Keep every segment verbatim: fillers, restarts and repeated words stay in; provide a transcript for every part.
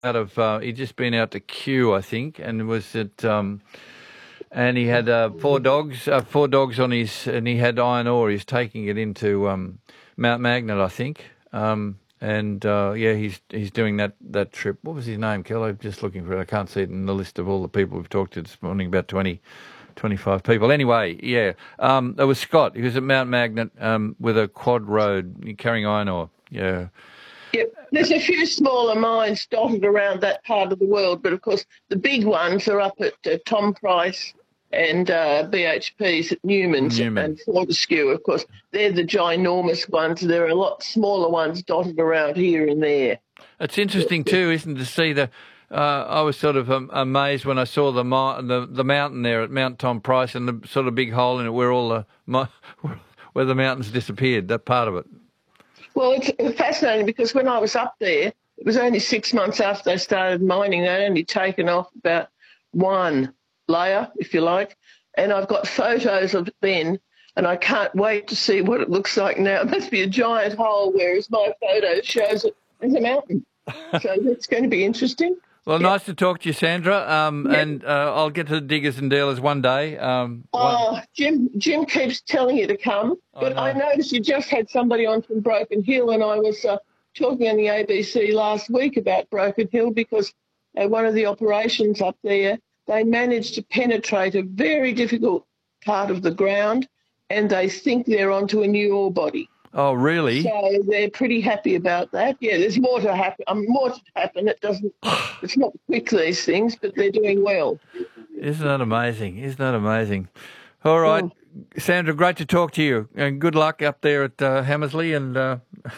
out of uh, he'd just been out to Kew, I think, and was at um, and he had uh, four dogs, uh, four dogs on his, and he had iron ore. He's taking it into um, Mount Magnet, I think, um, and uh, yeah, he's he's doing that that trip. What was his name, Kel? I'm just looking for it. I can't see it in the list of all the people we've talked to this morning. About twenty, twenty-five people. Anyway, yeah, um, it was Scott. He was at Mount Magnet um, with a quad road carrying iron ore. Yeah. Yep. There's a few smaller mines dotted around that part of the world, but of course the big ones are up at uh, Tom Price and uh, B H P's at Newman's Newman. and Fortescue. Of course, they're the ginormous ones. There are a lot smaller ones dotted around here and there. It's interesting too, isn't it, to see the. Uh, I was sort of um, amazed when I saw the, the the mountain there at Mount Tom Price and the sort of big hole in it where all the where the mountains disappeared. That part of it. Well, it's fascinating because when I was up there, it was only six months after they started mining. They'd only taken off about one layer, if you like, and I've got photos of it then, and I can't wait to see what it looks like now. It must be a giant hole, whereas my photo shows it as a mountain. So that's going to be interesting. Well, yep. Nice to talk to you, Sandra, um, yep. and uh, I'll get to the diggers and dealers one day. Um, oh, one... Jim Jim keeps telling you to come, but I, know. I noticed you just had somebody on from Broken Hill, and I was uh, talking on the A B C last week about Broken Hill because at one of the operations up there, they managed to penetrate a very difficult part of the ground, and they think they're onto a new ore body. Oh, really? So they're pretty happy about that. Yeah, there's more to happen. Um, more to happen. It doesn't. It's not quick, these things, but they're doing well. Isn't that amazing? Isn't that amazing? All right, oh. Sandra, great to talk to you, and good luck up there at uh, Hammersley, and uh,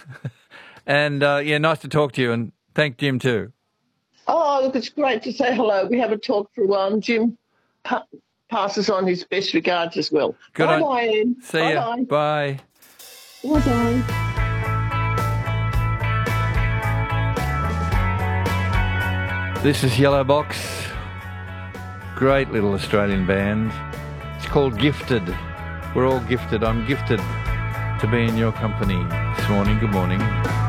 and uh, yeah, nice to talk to you, and thank Jim too. Oh, look, it's great to say hello. We haven't talked for a while, and Jim pa- passes on his best regards as well. Good bye, on. bye, Ian. See bye, ya. Bye. Bye. Bye-bye. This is Yellow Box. Great little Australian band. It's called Gifted. We're all gifted. I'm gifted to be in your company this morning. Good morning.